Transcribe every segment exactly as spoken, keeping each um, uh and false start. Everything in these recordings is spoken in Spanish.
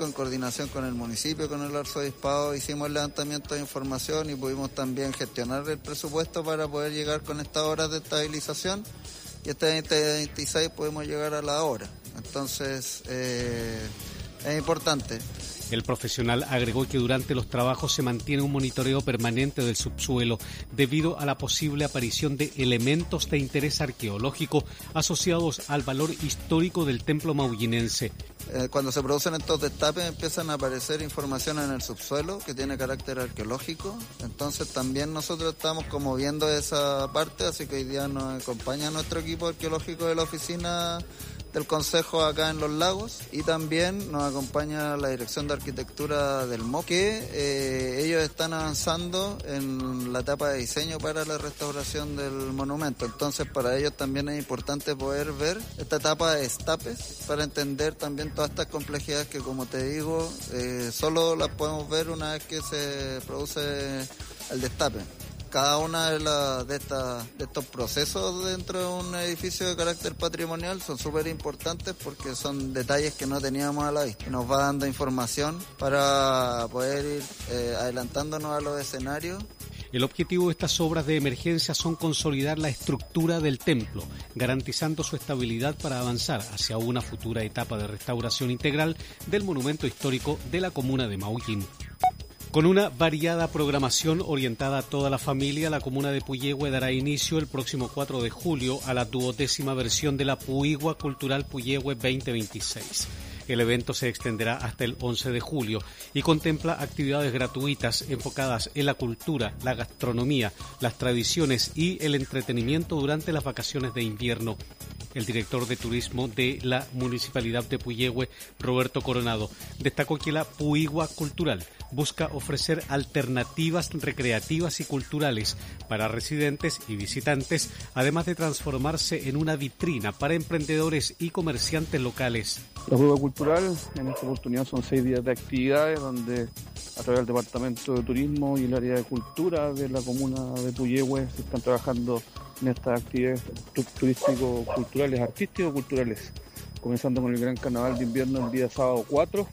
en coordinación con el municipio, con el arzobispado, hicimos el levantamiento de información y pudimos también gestionar el presupuesto para poder llegar con estas horas de estabilización, y este veinte veintiséis podemos llegar a la hora. Entonces, eh, es importante. El profesional agregó que durante los trabajos se mantiene un monitoreo permanente del subsuelo debido a la posible aparición de elementos de interés arqueológico asociados al valor histórico del templo maullinense. Eh, cuando se producen estos destapes empiezan a aparecer información en el subsuelo que tiene carácter arqueológico, entonces también nosotros estamos como viendo esa parte, así que hoy día nos acompaña nuestro equipo arqueológico de la oficina del Consejo acá en Los Lagos, y también nos acompaña la Dirección de Arquitectura del M O C, que eh, ellos están avanzando en la etapa de diseño para la restauración del monumento. Entonces para ellos también es importante poder ver esta etapa de destapes para entender también todas estas complejidades que, como te digo, eh, solo las podemos ver una vez que se produce el destape. Cada una de, la, de, esta, de estos procesos dentro de un edificio de carácter patrimonial son súper importantes porque son detalles que no teníamos a la vista. Nos va dando información para poder ir eh, adelantándonos a los escenarios. El objetivo de estas obras de emergencia son consolidar la estructura del templo, garantizando su estabilidad para avanzar hacia una futura etapa de restauración integral del monumento histórico de la comuna de Maullín. Con una variada programación orientada a toda la familia, la comuna de Puyehue dará inicio el próximo cuatro de julio a la duodécima versión de la Puigua Cultural Puyehue veinte veintiséis. El evento se extenderá hasta el once de julio y contempla actividades gratuitas enfocadas en la cultura, la gastronomía, las tradiciones y el entretenimiento durante las vacaciones de invierno. El director de turismo de la Municipalidad de Puyehue, Roberto Coronado, destacó que la Puigua Cultural busca ofrecer alternativas recreativas y culturales para residentes y visitantes, además de transformarse en una vitrina para emprendedores y comerciantes locales. La Puigua Cultural, en esta oportunidad son seis días de actividades donde a través del Departamento de Turismo y el área de Cultura de la comuna de Puyehue se están trabajando en estas actividades turístico-culturales, artístico-culturales, comenzando con el Gran Carnaval de Invierno el día sábado cuatro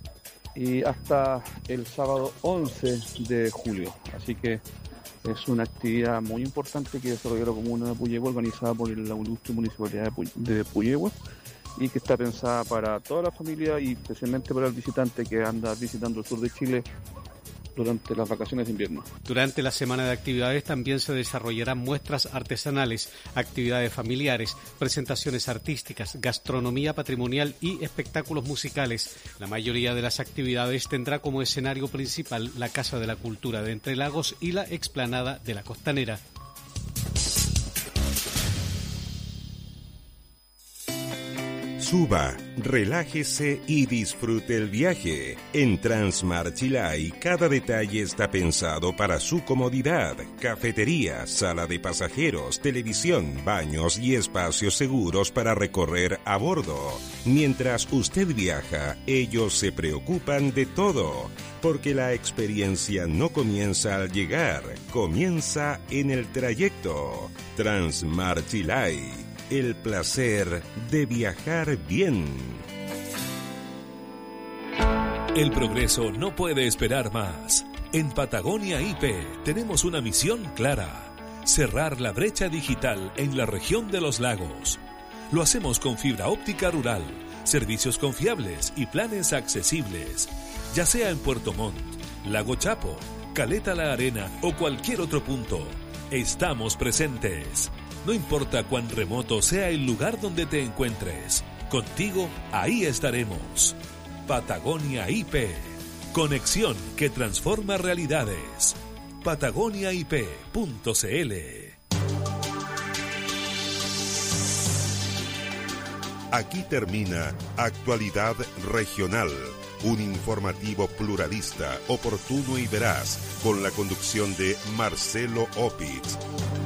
y hasta el sábado once de julio. Así que es una actividad muy importante que desarrolló la comuna de Puyehue, organizada por la ilustre Municipalidad de Puyehue, y que está pensada para toda la familia y especialmente para el visitante que anda visitando el sur de Chile durante las vacaciones de invierno. Durante la semana de actividades también se desarrollarán muestras artesanales, actividades familiares, presentaciones artísticas, gastronomía patrimonial y espectáculos musicales. La mayoría de las actividades tendrá como escenario principal la Casa de la Cultura de Entre Lagos y la explanada de la Costanera. Suba, relájese y disfrute el viaje. En Transmar Chilay, cada detalle está pensado para su comodidad. Cafetería, sala de pasajeros, televisión, baños y espacios seguros para recorrer a bordo. Mientras usted viaja, ellos se preocupan de todo, porque la experiencia no comienza al llegar, comienza en el trayecto. Transmar Chilay. El placer de viajar bien. El progreso no puede esperar más. En Patagonia I P tenemos una misión clara: cerrar la brecha digital en la región de los lagos. Lo hacemos con fibra óptica rural, servicios confiables y planes accesibles. Ya sea en Puerto Montt, Lago Chapo, Caleta La Arena o cualquier otro punto, estamos presentes. No importa cuán remoto sea el lugar donde te encuentres, contigo ahí estaremos. Patagonia I P, conexión que transforma realidades. patagonia i p punto c l. Aquí termina Actualidad Regional, un informativo pluralista, oportuno y veraz, con la conducción de Marcelo Opitz.